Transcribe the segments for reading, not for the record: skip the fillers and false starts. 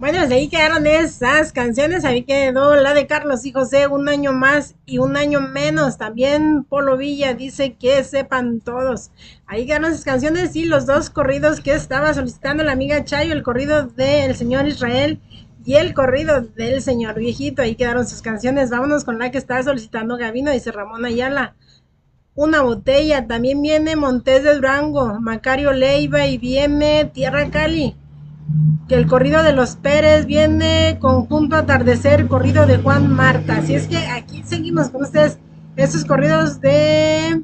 Bueno, desde ahí quedaron esas canciones. Ahí quedó la de Carlos y José, un año más y un año menos. También Polo Villa dice que sepan todos. Ahí quedaron esas canciones y los dos corridos que estaba solicitando la amiga Chayo, el corrido del señor Israel y el corrido del señor viejito. Ahí quedaron sus canciones. Vámonos con la que está solicitando Gabino, dice Ramón Ayala. Una botella. También viene Montes de Durango, Macario Leiva y viene Tierra Cali, que el corrido de los Pérez viene Conjunto Atardecer, corrido de Juan Marta. Así es que aquí seguimos con ustedes estos corridos de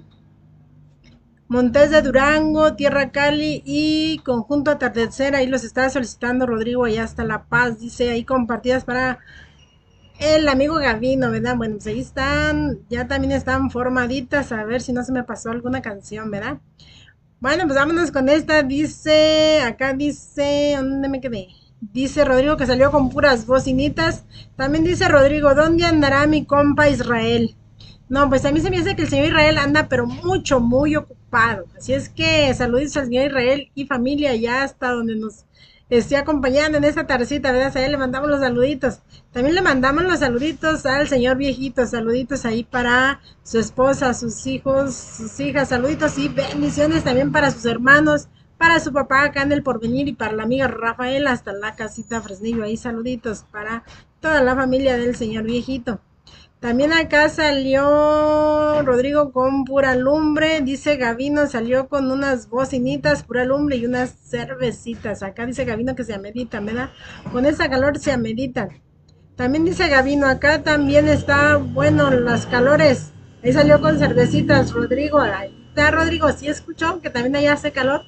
Montes de Durango, Tierra Cali y Conjunto Atardecer. Ahí los está solicitando Rodrigo allá hasta La Paz. Dice ahí compartidas para el amigo Gavino, ¿verdad? Bueno, pues ahí están, ya también están formaditas. A ver si no se me pasó alguna canción, ¿verdad? Bueno, pues vámonos con esta. Dice, acá dice, ¿dónde me quedé? Dice Rodrigo que salió con puras bocinitas. También dice Rodrigo, ¿dónde andará mi compa Israel? No, pues a mí se me hace que el señor Israel anda, pero mucho, muy ocupado. Así es que saludos al señor Israel y familia ya hasta donde nos esté acompañando en esta tardecita, ¿verdad? A él le mandamos los saluditos. También le mandamos los saluditos al señor viejito, saluditos ahí para su esposa, sus hijos, sus hijas, saluditos y bendiciones también para sus hermanos, para su papá acá en el Porvenir y para la amiga Rafael hasta la casita Fresnillo. Ahí saluditos para toda la familia del señor viejito. También acá salió Rodrigo con pura lumbre. Dice Gavino salió con unas bocinitas, pura lumbre y unas cervecitas. Acá dice Gavino que se ameritan, ¿verdad? Con esa calor se ameritan. También dice Gavino, acá también está bueno las calores. Ahí salió con cervecitas Rodrigo. Ahí está Rodrigo, sí escuchó que también allá hace calor.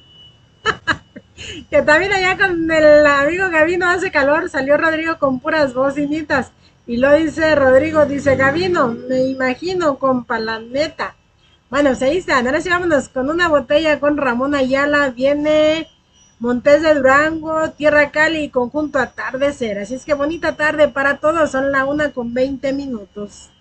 Que también allá con el amigo Gavino hace calor. Salió Rodrigo con puras bocinitas. Y lo dice Rodrigo, dice Gavino, me imagino con palaneta. Bueno, pues ahí están. Ahora sí vámonos con una botella con Ramón Ayala. Viene Montes de Durango, Tierra Cali y Conjunto Atardecer. Así es que bonita tarde para todos. Son la 1:20.